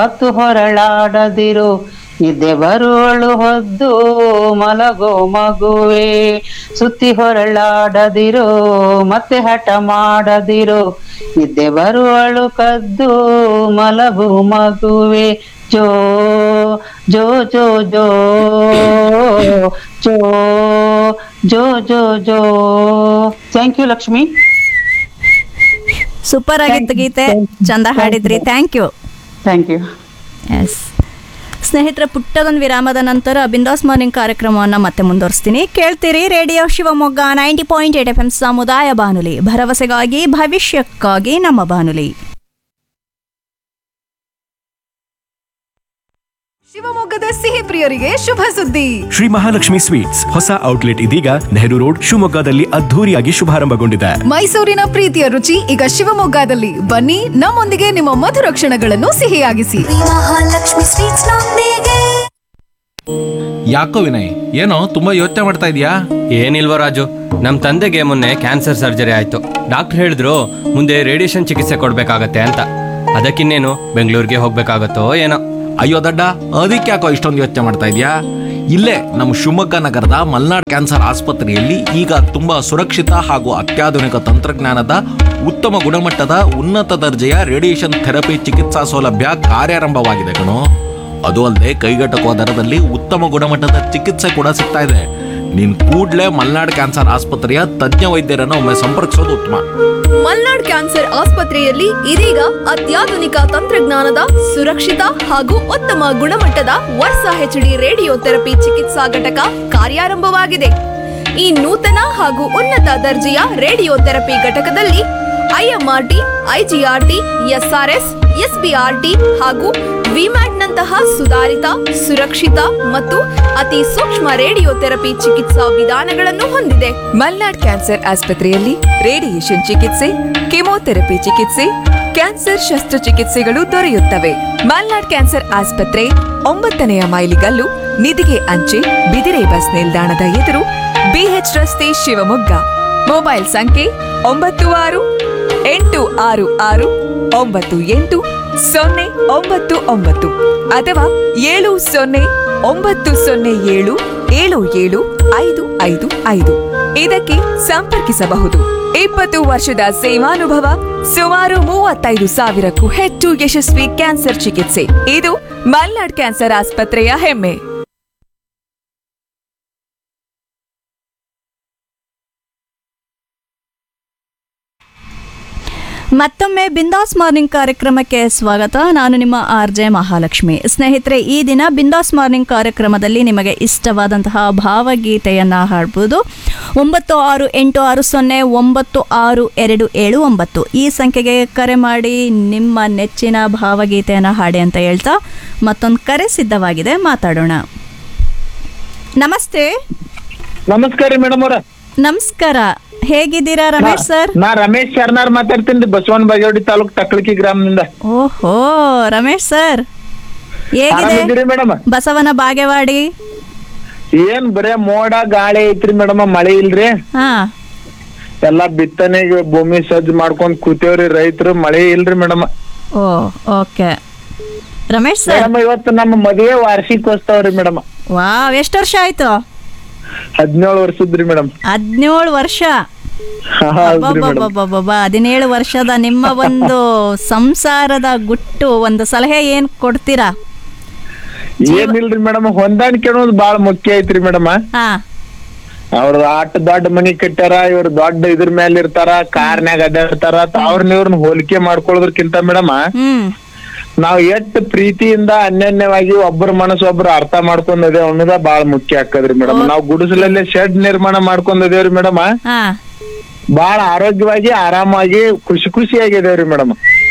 ಹೊತ್ತು ಹೊರಳಾಡದಿರು, ನಿದ್ದೆ ಬರುವಳು ಹೊದ್ದು ಮಲಗೋ ಮಗುವೆ. ಸುತ್ತಿ ಹೊರಳಾಡದಿರು, ಮತ್ತೆ ಹಠ ಮಾಡದಿರು, ನಿದ್ದೆ ಬರುವಳು ಕದ್ದು ಮಲಗು ಮಗುವೆ. ಜೋ ಜೋ ಜೋ ಜೋ ಜೋ ಜೋ ಜೋ ಜೋ. Thank you Lakshmi. ಸೂಪರ್ ಆಗಿತ್ತು ಗೀತೆ, ಚಂದ ಹಾಡಿದ್ರಿ. Thank you. Thank you. S ಸ್ನೇಹಿತರ, ಪುಟ್ಟದೊಂದು ವಿರಾಮದ ನಂತರ ಬಿಂದಾಸ್ ಮಾರ್ನಿಂಗ್ ಕಾರ್ಯಕ್ರಮವನ್ನು ಮತ್ತೆ ಮುಂದುವರಿಸ್ತೀನಿ. ಕೇಳ್ತೀರಿ ರೇಡಿಯೋ ಶಿವಮೊಗ್ಗ 90.8 FM ಸಮುದಾಯ ಬಾನುಲಿ, ಭರವಸೆಗಾಗಿ ಭವಿಷ್ಯಕ್ಕಾಗಿ ನಮ್ಮ ಬಾನುಲಿ. ಶಿವಮೊಗ್ಗದ ಸಿಹಿ ಪ್ರಿಯರಿಗೆ ಶುಭ ಸುದ್ದಿ. ಶ್ರೀ ಮಹಾಲಕ್ಷ್ಮಿ ಸ್ವೀಟ್ಸ್ ಹೊಸ ಔಟ್ಲೆಟ್ ಇದೀಗ ನೆಹರು ರೋಡ್ ಶಿವಮೊಗ್ಗದಲ್ಲಿ ಅದ್ಧೂರಿಯಾಗಿ ಶುಭಾರಂಭಗೊಂಡಿದೆ. ಮೈಸೂರಿನ ಪ್ರೀತಿಯ ರುಚಿ ಈಗ ಶಿವಮೊಗ್ಗದಲ್ಲಿ. ಬನ್ನಿ, ನಮ್ಮೊಂದಿಗೆ ನಿಮ್ಮ ಮಧುರ ಕ್ಷಣಗಳನ್ನು ಸಿಹಿಯಾಗಿಸಿ. ಮಹಾಲಕ್ಷ್ಮಿ ಸ್ವೀಟ್ಸ್ ನೊಂದಿಗೆ. ಯಾಕೋ ವಿನಯ್, ಏನೋ ತುಂಬಾ ಯೋಚನೆ ಮಾಡ್ತಾ ಇದೀಯಾ? ಏನಿಲ್ವ ರಾಜು, ನಮ್ಮ ತಂದೆಗೆ ಮೊನ್ನೆ ಕ್ಯಾನ್ಸರ್ ಸರ್ಜರಿ ಆಯ್ತು. ಡಾಕ್ಟರ್ ಹೇಳಿದ್ರು ಮುಂದೆ ರೇಡಿಯೇಷನ್ ಚಿಕಿತ್ಸೆ ಕೊಡ್ಬೇಕಾಗತ್ತೆ ಅಂತ. ಅದಕ್ಕಿನ್ನೇನು ಬೆಂಗಳೂರಿಗೆ ಹೋಗ್ಬೇಕಾಗತ್ತೋ ಏನೋ. ಅಯ್ಯೋ ದಡ್ಡ, ಅದಕ್ಕೆ ಯಾಕೋ ಇಷ್ಟೊಂದು ಯೋಚನೆ ಮಾಡ್ತಾ ಇದೀಯಾ? ಇಲ್ಲೇ ನಮ್ಮ ಶಿವಮೊಗ್ಗ ನಗರದ ಮಲ್ನಾಡ್ ಕ್ಯಾನ್ಸರ್ ಆಸ್ಪತ್ರೆಯಲ್ಲಿ ಈಗ ತುಂಬಾ ಸುರಕ್ಷಿತ ಹಾಗೂ ಅತ್ಯಾಧುನಿಕ ತಂತ್ರಜ್ಞಾನದ ಉತ್ತಮ ಗುಣಮಟ್ಟದ ಉನ್ನತ ದರ್ಜೆಯ ರೇಡಿಯೇಷನ್ ಥೆರಪಿ ಚಿಕಿತ್ಸಾ ಸೌಲಭ್ಯ ಕಾರ್ಯಾರಂಭವಾಗಿದೆ ಕಣೋ. ಅದು ಅಲ್ಲದೆ ಕೈಗೆಟಕುವ ದರದಲ್ಲಿ ಉತ್ತಮ ಗುಣಮಟ್ಟದ ಚಿಕಿತ್ಸೆ ಕೂಡ ಸಿಗ್ತಾ ಇದೆ. ನೀನ್ ಕೂಡ್ಲೇ ಮಲ್ನಾಡ್ ಕ್ಯಾನ್ಸರ್ ಆಸ್ಪತ್ರೆಯ ತಜ್ಞ ವೈದ್ಯರನ್ನು ಒಮ್ಮೆ ಸಂಪರ್ಕಿಸೋದು ಉತ್ತಮ. ಮಲ್ನಾಡ್ ಕ್ಯಾನ್ಸರ್ ಆಸ್ಪತ್ರೆಯಲ್ಲಿ ಇದೀಗ ಅತ್ಯಾಧುನಿಕ ತಂತ್ರಜ್ಞಾನದ ಸುರಕ್ಷಿತ ಹಾಗೂ ಉತ್ತಮ ಗುಣಮಟ್ಟದ ವರ್ಷ HD ರೇಡಿಯೋ ಥೆರಪಿ ಚಿಕಿತ್ಸಾ ಘಟಕ ಕಾರ್ಯಾರಂಭವಾಗಿದೆ. ಈ ನೂತನ ಹಾಗೂ ಉನ್ನತ ದರ್ಜೆಯ ರೇಡಿಯೋ ಥೆರಪಿ ಘಟಕದಲ್ಲಿ IMRT, IGRT, SRS, SBRT ಹಾಗೂ ವಿಮ್ಯಾಟ್ನಂತಹ ಸುಧಾರಿತ, ಸುರಕ್ಷಿತ ಮತ್ತು ಅತಿ ಸೂಕ್ಷ್ಮ ರೇಡಿಯೋ ಥೆರಪಿ ಚಿಕಿತ್ಸಾ ವಿಧಾನಗಳನ್ನು ಹೊಂದಿದೆ. ಮಲ್ನಾಡ್ ಕ್ಯಾನ್ಸರ್ ಆಸ್ಪತ್ರೆಯಲ್ಲಿ ರೇಡಿಯೇಷನ್ ಚಿಕಿತ್ಸೆ, ಕೆಮೊಥೆರಪಿ ಚಿಕಿತ್ಸೆ, ಕ್ಯಾನ್ಸರ್ ಶಸ್ತ್ರಚಿಕಿತ್ಸೆಗಳು ದೊರೆಯುತ್ತವೆ. ಮಲ್ನಾಡ್ ಕ್ಯಾನ್ಸರ್ ಆಸ್ಪತ್ರೆ 9ನೇ ಮೈಲಿಗಲ್ಲು, ನಿಧಿಗೆ ಅಂಚೆ, ಬಿದಿರೆ ಬಸ್ ನಿಲ್ದಾಣದ ಎದುರು, BH ರಸ್ತೆ, ಶಿವಮೊಗ್ಗ. ಮೊಬೈಲ್ ಸಂಖ್ಯೆ 9661989099 ಅಥವಾ 7090077755. ಇದಕ್ಕೆ ಸಂಪರ್ಕಿಸಬಹುದು. 20 ವರ್ಷದ ಸೇವಾನುಭವ, ಸುಮಾರು 35,000ಕ್ಕೂ ಹೆಚ್ಚು ಯಶಸ್ವಿ ಕ್ಯಾನ್ಸರ್ ಚಿಕಿತ್ಸೆ. ಇದು ಮಲ್ನಾಡ್ ಕ್ಯಾನ್ಸರ್ ಆಸ್ಪತ್ರೆಯ ಹೆಮ್ಮೆ. ಮತ್ತೊಮ್ಮೆ ಬಿಂದಾಸ್ ಮಾರ್ನಿಂಗ್ ಕಾರ್ಯಕ್ರಮಕ್ಕೆ ಸ್ವಾಗತ. ನಾನು ನಿಮ್ಮ RJ ಮಹಾಲಕ್ಷ್ಮಿ. ಸ್ನೇಹಿತರೆ, ಈ ದಿನ ಬಿಂದಾಸ್ ಮಾರ್ನಿಂಗ್ ಕಾರ್ಯಕ್ರಮದಲ್ಲಿ ನಿಮಗೆ ಇಷ್ಟವಾದಂತಹ ಭಾವಗೀತೆಯನ್ನು ಹಾಡ್ಬೋದು. 9686096279 ಈ ಸಂಖ್ಯೆಗೆ ಕರೆ ಮಾಡಿ ನಿಮ್ಮ ನೆಚ್ಚಿನ ಭಾವಗೀತೆಯನ್ನು ಹಾಡಿ ಅಂತ ಹೇಳ್ತಾ ಮತ್ತೊಂದು ಕರೆ ಸಿದ್ಧವಾಗಿದೆ, ಮಾತಾಡೋಣ. ನಮಸ್ತೆ. ನಮಸ್ಕಾರ ರೀ ಮೇಡಮ್ ಅವರ. ನಮಸ್ಕಾರ, ಹೇಗಿದ್ದೀರಾ ರಮೇಶ್ ಸರ್? ನಾ ರಮೇಶ್ ಶರ್ನಾರ್ ಮಾತಾಡ್ತೀನಿ, ಬಸವನ ಬಾಗೇವಾಡಿ ತಾಲೂಕ್ ತಕ್ಕಳಕಿ ಗ್ರಾಮದಿಂದ. ಓಹೋ ರಮೇಶ್ ಸರ್, ಹೇಗಿದೆ ಮೇಡಮ್ ಬಸವನ ಬಾಗೇವಾಡಿ? ಏನ್ ಬರೇ ಮೋಡ ಗಾಳಿ ಐತ್ರಿ ಮೇಡಮ್, ಮಳೆ ಇಲ್ರಿ. ಹಾ, ಎಲ್ಲಾ ಬಿತ್ತನೆಗೆ ಭೂಮಿ ಸಜ್ಜು ಮಾಡ್ಕೊಂಡ್ ಕೂತೇವ್ರಿ ರೈತರು, ಮಳೆ ಇಲ್ರಿ ಮೇಡಮ್. ಓ ಓಕೆ ರಮೇಶ್ ಸರ್, ಮೇಡಮ್ ಇವತ್ತು ನಮ್ಮ ಮದುವೆ ವಾರ್ಷಿಕೋತ್ಸವ ರೀ ಮೇಡಮ್. ವಾವ್, ಎಷ್ಟು ವರ್ಷ ಆಯ್ತು? 17 ವರ್ಷದ್ರಿ ಮೇಡಮ್. 17 ವರ್ಷ? 17 ವರ್ಷದ ನಿಮ್ಮ ಒಂದು ಸಂಸಾರದ ಗುಟ್ಟು, ಒಂದು ಸಲಹೆ ಏನ್ ಕೊಡ್ತೀರಾ? ಏನಿಲ್ರಿ ಮೇಡಮ್, ಹೊಂದಾಣಿಕೆ ಅನ್ನೋದು ಬಾಳ ಮುಖ್ಯ ಐತ್ರಿ ಮೇಡಮ್. ಹಾ, ಅವ್ರ ದೊಡ್ಡ ಮನಿ ಕಟ್ಟಾರ, ಇವ್ರ ದೊಡ್ಡ ಇದ್ರ ಮೇಲೆ ಇರ್ತಾರ, ಕಾರ್ನ್ಯಾಗ ಅಡ್ಡಾಡ್ತಾರ, ಅವ್ರನ್ನ ಇವ್ರನ್ನ ಹೋಲಿಕೆ ಮಾಡ್ಕೊಳ್ಳೋದಕ್ಕಿಂತ ಮೇಡಮ್, ನಾವ್ ಎಷ್ಟ್ ಪ್ರೀತಿಯಿಂದ ಅನ್ಯೋನ್ಯವಾಗಿ ಒಬ್ಬರ ಮನಸ್ಸು ಒಬ್ರು ಅರ್ಥ ಮಾಡ್ಕೊಂಡದೇ ಅನ್ನೋದ ಬಾಳ ಮುಖ್ಯ ಆಕ್ಕದ್ರಿ ಮೇಡಮ್. ನಾವ್ ಗುಡಿಸಲಲ್ಲೇ ಶೆಡ್ ನಿರ್ಮಾಣ ಮಾಡ್ಕೊಂಡಿದೇವ್ರಿ ಮೇಡಮ್, ಬಾಳ ಆರೋಗ್ಯವಾಗಿ ಆರಾಮಾಗಿ ಖುಷಿಯಾಗಿದೇವ್ರಿ ಮೇಡಮ್.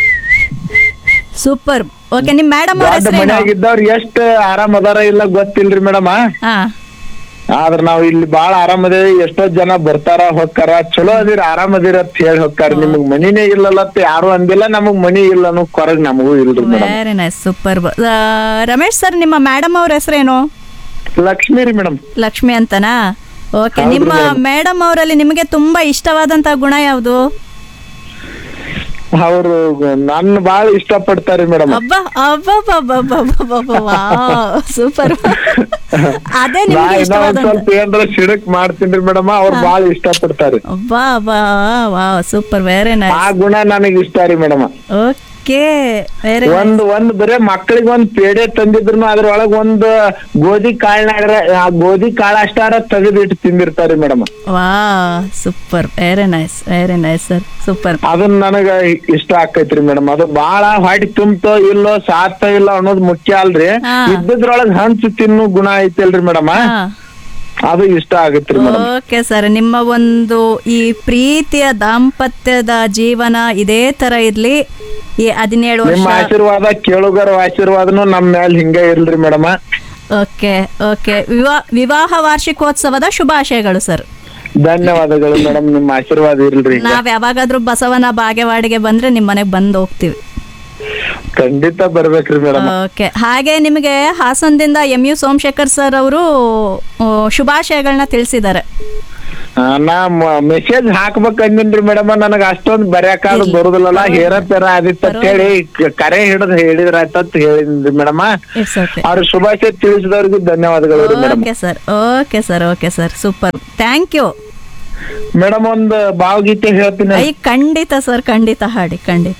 ಸೂಪರ್. ಓಕೆ, ನಿಮ್ ಮೇಡಮ್ ಮನ್ಯಾಗಿದ್ದವ್ರು ಎಷ್ಟ್ ಆರಾಮ್ ಅದಾರ ಇಲ್ಲ ಗೊತ್ತಿಲ್ರಿ ಮೇಡಮ್, ಆದ್ರ ನಾವ್ ಇಲ್ಲಿ ಬಾಳ ಆರಾಮದೇವಿ. ಎಷ್ಟೋ ಜನ ಬರ್ತಾರ ಹೊಕ್ಕಾರ, ಚಲೋ ಅದಿರ ಆರಾಮದಿರ ಅಂತ ಹೇಳಿ ಹೊಕ್ಕಾರ. ನಿಮಗ್ ಮನಿನೇ ಇಲ್ಲಲ್ಲ ಯಾರು ಅಂದಿಲ್ಲ, ನಮಗ್ ಮನಿ ಇಲ್ಲ ಅನ್ನೋ ಕೊರಗ್ ನಮಗೂ ಇಲ್ರಿ madam. Very nice, super. Ramesh sir, ನಿಮ್ಮ ಮೇಡಮ್ ಅವ್ರ ಹೆಸರೇನು? ಲಕ್ಷ್ಮಿ ರೀ ಮೇಡಮ್. ಲಕ್ಷ್ಮಿ ಅಂತನಾ? ಓಕೆ, ನಿಮ್ಮ ಮೇಡಮ್ ಅವರಲ್ಲಿ ನಿಮಗೆ ತುಂಬಾ ಇಷ್ಟವಾದಂತಹ ಗುಣ ಯಾವುದು? ಅವರು ನನ್ನ ಬಾಳ ಇಷ್ಟ ಪಡ್ತಾರೆ ಮೇಡಮ್. ಅಬ್ಬಾ ಅಬ್ಬಾ ಸೂಪರ್. ಅದೇ ನಿಮ್ಗೆ ಇಷ್ಟವಾದ ಸ್ವಲ್ಪ ಏನಾರ ಸಿಡಕ್ ಮಾಡ್ತೀನಿ ಮೇಡಮ್, ಅವ್ರು ಬಾಳ ಇಷ್ಟ ಪಡ್ತಾರೆ. ಅಬ್ಬಾ ಅಬ್ಬಾ ವಾ ಸೂಪರ್, ವೆರಿ ನೈಸ್. ಆ ಗುಣ ನನಗೆ ಇಷ್ಟ ರೀ ಮೇಡಮ್. ಓಕೆ, ವೆರಿ ಒಂದ್ ಬರೇ ಮಕ್ಕಳಿಗೆ ಒಂದ್ ಪೇಡೆ ತಂದಿದ್ರು ಅದ್ರೊಳಗ ಒಂದ್ ಗೋಧಿ ಕಾಳ್ನಾಗ ಆ ಗೋಧಿ ಕಾಳ ಅಷ್ಟಾರ ತೆಗೆದಿಟ್ಟು ತಿಂದಿರ್ತಾರೆ ಮೇಡಮ್. ವಾ super, very nice, very nice sir, super. ಅದನ್ನ ನನಗ ಇಷ್ಟ ಆಕೈತ್ರಿ ಮೇಡಮ್. ಅದು ಬಾಳ ಹೊಟ್ಟಿ ತುಂಬ್ತೋ ಇಲ್ಲೋ ಸಾತ್ತೋ ಇಲ್ಲ ಅನ್ನೋದು ಮುಖ್ಯ ಅಲ್ರಿ, ಇದ್ದದ್ರೊಳಗ ಹಂಚು ತಿನ್ನು ಗುಣ ಐತಲ್ರಿ ಮೇಡಮ್, ಅದು ಇಷ್ಟ ಆಗತ್ರಿ ಮೇಡಮ್. ಓಕೆ ಸರ್, ನಿಮ್ಮ ಒಂದು ಈ ಪ್ರೀತಿಯ ದಾಂಪತ್ಯದ ಜೀವನ ಇದೇ ತರ ಇರ್ಲಿ. ಈ 17 ವರ್ಷ ನಿಮ್ಮ ಆಶೀರ್ವಾದ, ಕೇಳುಗರ ಆಶೀರ್ವಾದನು ನಮ್ಮ ಮೇಲೆ ಹಿಂಗೆ ಇರ್ಲ್ರಿ ಮೇಡಮ್. Okay okay. ವಿವಾಹ ವಾರ್ಷಿಕೋತ್ಸವದ ಶುಭಾಶಯಗಳು ಸರ್. ಧನ್ಯವಾದಗಳು ಮೇಡಮ್, ನಿಮ್ಮ ಆಶೀರ್ವಾದ ಇರ್ಲ್ರಿ. ನಾವ್ ಯಾವಾಗಾದ್ರೂ ಬಸವನ ಬಾಗೇವಾಡಿಗೆ ಬಂದ್ರೆ ನಿಮ್ ಮನೆಗ್ ಬಂದು ಹೋಗ್ತೀವಿ. ಖಂಡಿತ ಬರ್ಬೇಕ್ರಿ ಮೇಡಮ್. ಓಕೆ. ಹಾಗೆ ನಿಮಗೆ ಹಾಸನದಿಂದ MU ಸೋಮಶೇಖರ್ ಸರ್ ಅವರು ಶುಭಾಶಯಗಳನ್ನ ತಿಳಿಸಿದ್ದಾರೆ. ನಾ ಮೆಸೇಜ್ ಹಾಕ್ಬೇಕಂದಿನ್ರಿ ಮೇಡಮ್, ನನಗ ಅಷ್ಟೊಂದ್ ಬರ್ಯಾಕಾದ್ರು ಬರುದಿಲ್ಲಲ್ಲ, ಹೇರಪೇರ ಆದಿತ್ತ ಅಂತ ಹೇಳಿ ಕರೆ ಹಿಡಿದು ಹೇಳಿದ್ರ ಆಯ್ತಂತ ಹೇಳಿದ್ರಿ ಮೇಡಮ್. ಅವ್ರ ಶುಭಾಶಯ ತಿಳಿಸಿದವ್ರಿಗೂ ಧನ್ಯವಾದಗಳು madam. Okay sir, okay sir, okay sir, super, thank you madam. ಒಂದು ಭಾವಗೀತೆ ಹೇಳ್ತೀನಿ. ಖಂಡಿತ ಸರ್, ಖಂಡಿತ ಹಾಡಿ, ಖಂಡಿತ.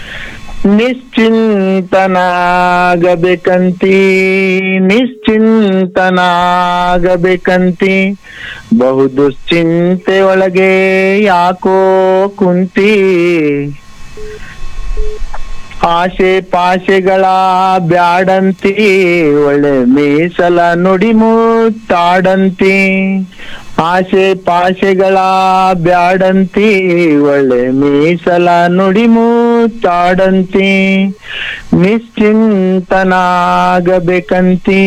ನಿಶ್ಚಿಂತನಾಗಬೇಕಂತಿ ನಿಶ್ಚಿಂತನಾಗಬೇಕಂತಿ, ಬಹುದುಶ್ಚಿಂತೆ ಒಳಗೆ ಯಾಕೋ ಕುಂತಿ, ಆಸೆ ಪಾಸೆಗಳ ಬ್ಯಾಡಂತಿ, ಒಳ್ಳೆ ಮೀಸಲ ನುಡಿ ಮುತ್ತಾಡಂತಿ, ಆಸೆ ಪಾಸೆಗಳ ಬ್ಯಾಡಂತಿ, ಒಳ್ಳೆ ಮೀಸಲ ನುಡಿ ಮುತ್ತಾಡಂತಿ, ನಿಶ್ಚಿಂತನಾಗಬೇಕಂತಿ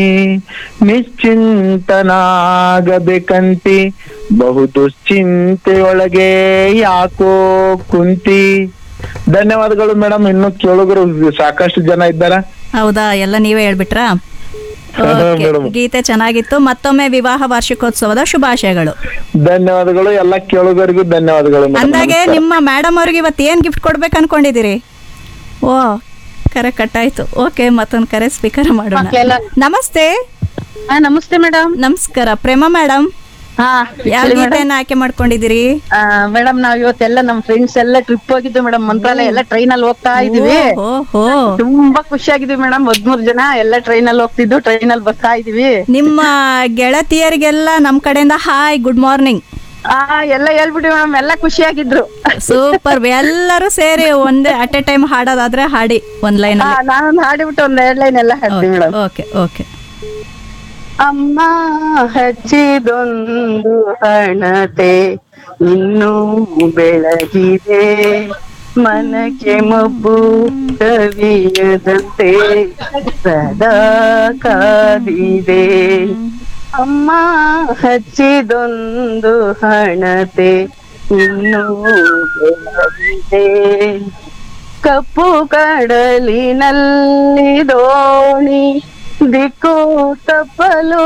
ನಿಶ್ಚಿಂತನಾಗಬೇಕಂತಿ, ಬಹುದುಶ್ಚಿಂತೆಯೊಳಗೆ ಯಾಕೋ ಕುಂತಿ. ಧನ್ಯವಾದಗಳು ಮೇಡಮ್. ಇನ್ನು ಕೇಳುಗರು ಸಾಕಷ್ಟು ಜನ ಇದ್ದಾರ. ಹೌದಾ, ಎಲ್ಲ ನೀವೇ ಹೇಳ್ಬಿಟ್ರಾ? ಗೀತೆ ಚೆನ್ನಾಗಿತ್ತು. ಮತ್ತೊಮ್ಮೆ ವಿವಾಹ ವಾರ್ಷಿಕೋತ್ಸವದ ಶುಭಾಶಯಗಳು. ಧನ್ಯವಾದಗಳು. ಎಲ್ಲ ಕೇಳುಗರಿಗೂ ಧನ್ಯವಾದಗಳು. ಅಂದಾಗೆ ನಿಮ್ಮ ಮೇಡಮ್ ಅವ್ರಿಗೆ ಇವತ್ತು ಏನ್ ಗಿಫ್ಟ್ ಕೊಡ್ಬೇಕು ಅನ್ಕೊಂಡಿದ್ದೀರಿ? ಓ, ಕರೆ ಕಟ್ಟಾಯ್ತು. ಓಕೆ, ಮತ್ತೊಂದು ಕರೆ ಸ್ಪೀಕರ್ ಮಾಡೋಣ. ನಮಸ್ತೆ. ನಮಸ್ತೆ ಮೇಡಮ್. ನಮಸ್ಕಾರ ಪ್ರೇಮಾ ಮೇಡಮ್. ಯಾವ ಗೀತೆಯನ್ನ ಆಯ್ಕೆ ಮಾಡ್ಕೊಂಡಿದ್ದೀರಿ? ಮೇಡಮ್ ನಾವ್ ಇವತ್ತೆಲ್ಲ ನಮ್ ಫ್ರೆಂಡ್ಸ್ ಎಲ್ಲ ಟ್ರಿಪ್ ಹೋಗಿದ್ವಿ ಮೇಡಮ್, ಮಂತ್ರಾಲಯ ಎಲ್ಲ ಟ್ರೈನ್ ಅಲ್ಲಿ ಹೋಗ್ತಾ ಇದೀವಿ. ತುಂಬಾ ಖುಷಿ ಆಗಿದ್ವಿ ಮೇಡಮ್. 13 ಜನ ಎಲ್ಲ ಟ್ರೈನ್ ಅಲ್ಲಿ ಹೋಗ್ತಿದ್ವಿ, ಟ್ರೈನ್ ಅಲ್ಲಿ ಬರ್ತಾ ಇದೀವಿ. ನಿಮ್ಮ ಗೆಳತಿಯರಿಗೆಲ್ಲ ನಮ್ ಕಡೆಯಿಂದ ಹಾಯ್, ಗುಡ್ ಮಾರ್ನಿಂಗ್ ಎಲ್ಲ ಹೇಳ್ಬಿಟ್ವಿ ಮೇಡಮ್, ಎಲ್ಲ ಖುಷಿಯಾಗಿದ್ರು. ಸೂಪರ್. ಎಲ್ಲರೂ ಸೇರಿ ಒಂದೇ ಅಟ್ ಎ ಟೈಮ್ ಹಾಡೋದಾದ್ರೆ ಹಾಡಿ ಒಂದ್ ಲೈನ್. ನಾನು ಹಾಡಿಬಿಟ್ಟು ಒಂದ್ 2 ಲೈನ್ ಎಲ್ಲ ಹಾಡ್ತೀವಿ ಮೇಡಮ್. Okay okay. ಅಮ್ಮ ಹಚ್ಚಿದೊಂದು ಹಣತೆ ಇನ್ನೂ ಬೆಳಗಿದೆ, ಮನಕ್ಕೆ ಮಬ್ಬು ಕವಿಯದಂತೆ ಸದಾ ಕಾದಿದೆ. ಅಮ್ಮ ಹಚ್ಚಿದೊಂದು ಹಣತೆ ಇನ್ನೂ ಬೆಳಗಿದೆ, ಕಪ್ಪು ಕಡಲಿನಲ್ಲಿ ದೋಣಿ ದಿಕ್ಕು ತಪ್ಪಲು,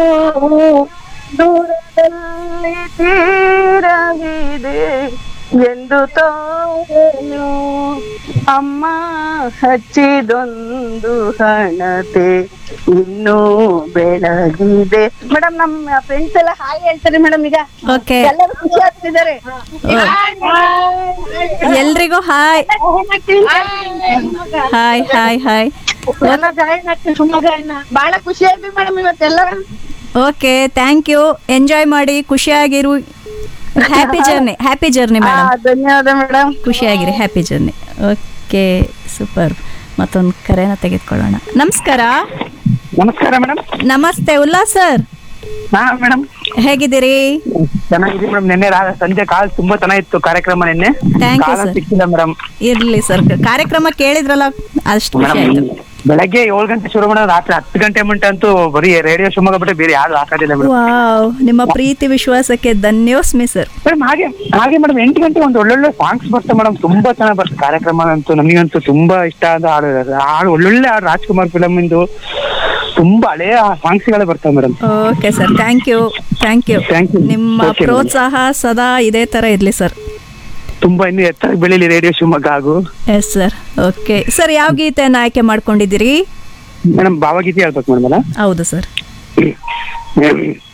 ದೂರದಲ್ಲಿ ತೀರವಿದೆ ಎಂದು ತೋರಲು. ಅಮ್ಮ ಹಚ್ಚಿದೊಂದು ಹಣತೆ ಇನ್ನೂ ಬೆಳಗಿದೆ. ಮೇಡಮ್ ನಮ್ಮ ಫ್ರೆಂಡ್ಸ್ ಎಲ್ಲ ಹಾಯ್ ಹೇಳ್ತಾರೆ ಮೇಡಮ್. ಈಗ ಎಲ್ಲರೂ ಖುಷಿ ಆಗ್ತಿದ್ದಾರೆ. ಎಲ್ರಿಗೂ ಹಾಯ್ ಹಾಯ್ ಹಾಯ್ ಹಾಯ್. ಎಲ್ಲ ಜಾಯಿನ್ ಆಗ್ತೀವಿ ಶಿವಮೊಗ್ಗ. ಬಹಳ ಖುಷಿ ಆಯ್ತು ಮೇಡಮ್ ಇವತ್ತೆಲ್ಲ. Okay, thank you. ಎಂಜಾಯ್ ಮಾಡಿ, ಖುಷಿಯಾಗಿರು. Happy journey, happy journey madam. ಧನ್ಯವಾದ madam. ಖುಷಿಯಾಗಿರಿ, happy journey. Okay, super. ಮತ್ತೊಂದು ಕರೆನ ತೆಗೆದುಕೊಳ್ಳೋಣ. ನಮಸ್ಕಾರ. ನಮಸ್ಕಾರ ಮೇಡಮ್. ನಮಸ್ತೆ, ಉಲ್ಲಾಸ್ ಸರ್. ಮೇಡಮ್ ಹೇಗಿದ್ದೀರಿ? ಚೆನ್ನಾಗಿದ್ದೀವಿ ಮೇಡಮ್. ನಿನ್ನೆ ಸಂಜೆ ಕಾಲ್ ತುಂಬಾ ಚೆನ್ನಾಗಿತ್ತು ಕಾರ್ಯಕ್ರಮ. ನಿನ್ನೆ ಥ್ಯಾಂಕ್ ಯು ಸರ್. ಸಿಕ್ಕಿಲ್ಲ ಮೇಡಮ್. ಇರ್ಲಿ ಸರ್, ಕಾರ್ಯಕ್ರಮ ಕೇಳಿದ್ರಲ್ಲ ಅಷ್ಟು ಖುಷಿ ಆಯ್ತು. ಬೆಳಗ್ಗೆ 7 ಗಂಟೆ ಶುರು ಮಾಡೋದು, ರಾತ್ರಿ 10 ಗಂಟೆ ಮುಂಟೆ ಅಂತೂ ಬರೀ ರೇಡಿಯೋ ಶಿವಮೊಗ್ಗ ಬಿಟ್ಟರೆ ಬೇರೆ ಯಾರು ಹಾಕೋದಿಲ್ಲ ಮೇಡಮ್. ವಾವ್, ನಿಮ್ಮ ಪ್ರೀತಿ ವಿಶ್ವಾಸಕ್ಕೆ ಧನ್ಯೋಸ್ಮಿ ಸರ್. ಮೇಡಮ್ ಹಾಗೆ ಮೇಡಮ್ 8 ಗಂಟೆ ಒಂದು ಒಳ್ಳೊಳ್ಳೆ ಸಾಂಗ್ಸ್ ಬರ್ತವೆ ಮೇಡಮ್. ತುಂಬಾ ಚೆನ್ನಾಗಿ ಬರ್ತದೆ ಕಾರ್ಯಕ್ರಮ. ಅಂತೂ ನಮಗಂತೂ ತುಂಬಾ ಇಷ್ಟ ಆದ ಹಾಡು ಒಳ್ಳೊಳ್ಳೆ ಹಾಡು. ರಾಜ್ಕುಮಾರ್ ಫಿಲಮ್ ಇಂದು ತುಂಬಾ ಹಳೆಯ ಸಾಂಗ್ಸ್ ಗಳೇ ಬರ್ತವೆ madam. Okay sir, thank you thank you. ನಿಮ್ಮ ಪ್ರೋತ್ಸಾಹ ಸದಾ ಇದೇ ತರ ಇರ್ಲಿ ಸರ್. ತುಂಬಾ ಇನ್ನು ಎತ್ತರ ಬೆಳೀಲಿ ರೇಡಿಯೋ ಶಿವಮೊಗ್ಗ ಹಾಗೂ. Yes sir. ಓಕೆ ಸರ್, ಯಾವ ಗೀತೆಯನ್ನು ಆಯ್ಕೆ ಮಾಡ್ಕೊಂಡಿದ್ದೀರಿ? ಮೇಡಮ್ ಭಾವಗೀತೆ ಹೇಳ್ಬೇಕು ಮೇಡಮ್ ಅಲ್ಲ? ಹೌದು ಸರ್.